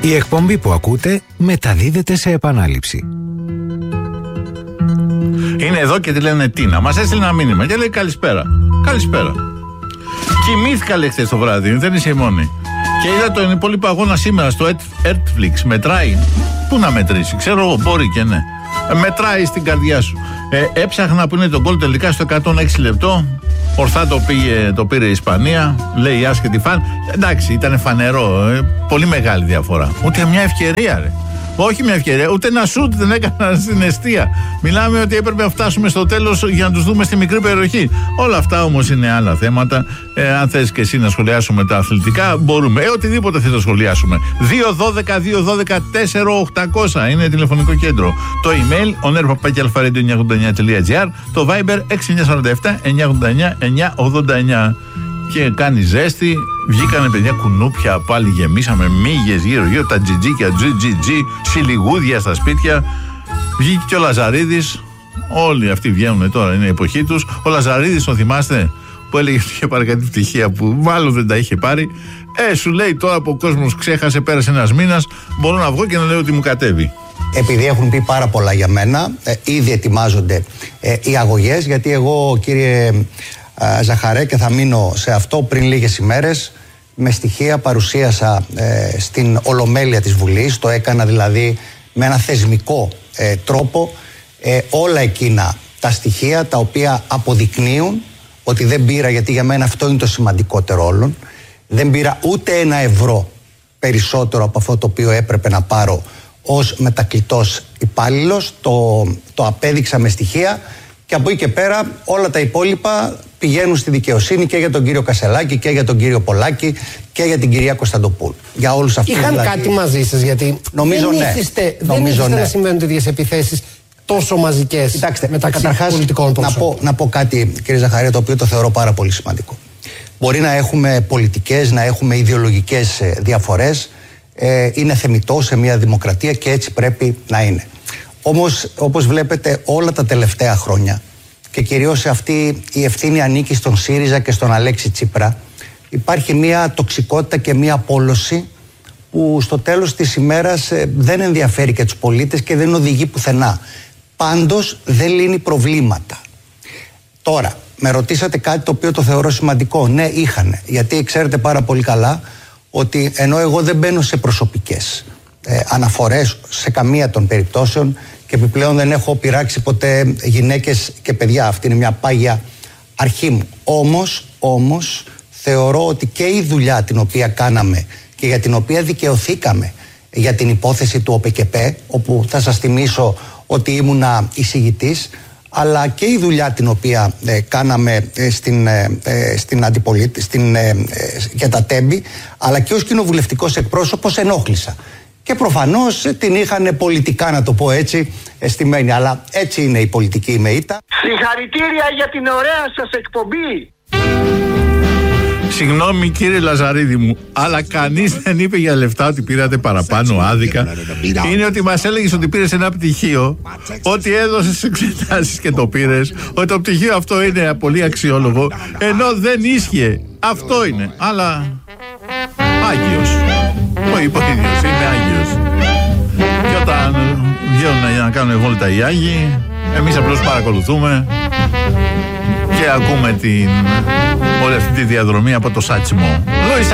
Η εκπομπή που ακούτε μεταδίδεται σε επανάληψη. Είναι εδώ και τη λένε Τίνα. Μας έστειλε ένα μήνυμα και λέει καλησπέρα. Καλησπέρα. Κοιμήθηκα λέει χθες το βράδυ, δεν είσαι η μόνη. Και είδα τον υπόλοιπο αγώνα σήμερα στο Netflix. Μετράει. Πού να μετρήσει, ξέρω εγώ, μπορεί και ναι. Μετράει στην καρδιά σου. Έψαχνα που είναι το γκολ τελικά στο 106 λεπτό. Ορθά το πήρε η Ισπανία. Λέει η άσχετη φαν. Εντάξει, ήταν φανερό. Πολύ μεγάλη διαφορά. Ούτε μια ευκαιρία, ρε. Όχι μια ευκαιρία, ούτε ένα σουτ δεν έκανα στην εστία. Μιλάμε ότι έπρεπε να φτάσουμε στο τέλος για να τους δούμε στη μικρή περιοχή. Όλα αυτά όμως είναι άλλα θέματα. Αν θες και εσύ να σχολιάσουμε τα αθλητικά, μπορούμε. Οτιδήποτε θες να σχολιάσουμε. 2-12-212-4-800 είναι τηλεφωνικό κέντρο. Το email onerva@alpha-radio989.gr. Το Viber 6947-989-989. Και κάνει ζέστη. Βγήκανε παιδιά κουνούπια, πάλι γεμίσαμε μύγες γύρω-γύρω, τα τζιτζίκια, σιλιγούδια στα σπίτια. Βγήκε και ο Λαζαρίδης. Όλοι αυτοί βγαίνουν τώρα, είναι η εποχή τους. Ο Λαζαρίδης, τον θυμάστε, που έλεγε ότι είχε πάρει κάτι πτυχία που μάλλον δεν τα είχε πάρει. Σου λέει τώρα που ο κόσμος ξέχασε, πέρασε ένας μήνας, μπορώ να βγω και να λέω ότι μου κατέβει. Επειδή έχουν πει πάρα πολλά για μένα, ήδη ετοιμάζονται οι αγωγές, γιατί εγώ, κύριε Ζαχαρέ, και θα μείνω σε αυτό, πριν λίγες ημέρες με στοιχεία παρουσίασα στην Ολομέλεια της Βουλής. Το έκανα δηλαδή με ένα θεσμικό τρόπο όλα εκείνα τα στοιχεία τα οποία αποδεικνύουν ότι δεν πήρα, γιατί για μένα αυτό είναι το σημαντικότερο όλων, δεν πήρα ούτε ένα ευρώ περισσότερο από αυτό το οποίο έπρεπε να πάρω ως μετακλητός υπάλληλος. Το απέδειξα με στοιχεία και από εκεί και πέρα όλα τα υπόλοιπα πηγαίνουν στη δικαιοσύνη και για τον κύριο Κασελάκη και για τον κύριο Πολάκη και για την κυρία Κωνσταντοπούλου. Για όλους αυτούς. Είχαν δηλαδή κάτι μαζί σας, γιατί νομίζω δεν ήθιστε να συμβαίνουν τέτοιες επιθέσεις τόσο μαζικές. Κοιτάξτε, μεταξύ πολιτικών πρόσωπων. να πω κάτι, κύριε Ζαχαρία, το οποίο το θεωρώ πάρα πολύ σημαντικό. Μπορεί να έχουμε πολιτικές, να έχουμε ιδεολογικές διαφορές. Είναι θεμιτό σε μια δημοκρατία και έτσι πρέπει να είναι. Όμως, όπως βλέπετε, όλα τα τελευταία χρόνια, και κυρίως σε αυτή η ευθύνη ανήκει στον ΣΥΡΙΖΑ και στον Αλέξη Τσίπρα, υπάρχει μια τοξικότητα και μια πόλωση που στο τέλος της ημέρας δεν ενδιαφέρει και τους πολίτες και δεν οδηγεί πουθενά. Πάντως δεν λύνει προβλήματα. Τώρα, με ρωτήσατε κάτι το οποίο το θεωρώ σημαντικό. Ναι, είχανε. Γιατί ξέρετε πάρα πολύ καλά ότι ενώ εγώ δεν μπαίνω σε προσωπικές αναφορές σε καμία των περιπτώσεων και επιπλέον δεν έχω πειράξει ποτέ γυναίκες και παιδιά, αυτή είναι μια πάγια αρχή μου. Όμως θεωρώ ότι και η δουλειά την οποία κάναμε και για την οποία δικαιωθήκαμε για την υπόθεση του ΟΠΕΚΕΠΕ, όπου θα σας θυμίσω ότι ήμουνα εισηγητής, αλλά και η δουλειά την οποία κάναμε για τα τέμπη, αλλά και ως κοινοβουλευτικός εκπρόσωπος ενόχλησα. Και προφανώς την είχαν πολιτικά, να το πω έτσι, αισθημένη. Αλλά έτσι είναι η πολιτική ημεΐτα. Συγχαρητήρια για την ωραία σας εκπομπή. Συγγνώμη κύριε Λαζαρίδη μου, αλλά κανείς δεν είπε για λεφτά ότι πήρατε παραπάνω άδικα. Είναι ότι μας έλεγες ότι πήρες ένα πτυχίο, ότι έδωσες εξετάσεις και το πήρες, ότι το πτυχίο αυτό είναι πολύ αξιόλογο, ενώ δεν ίσχυε. Αυτό είναι. Αλλά Άγιος. Ο ίδιος είναι Άγιος. Και όταν βγαίνουν για να κάνουν βόλτα οι Άγιοι, εμείς απλώς παρακολουθούμε και ακούμε όλη αυτή τη διαδρομή από το σάτσιμο.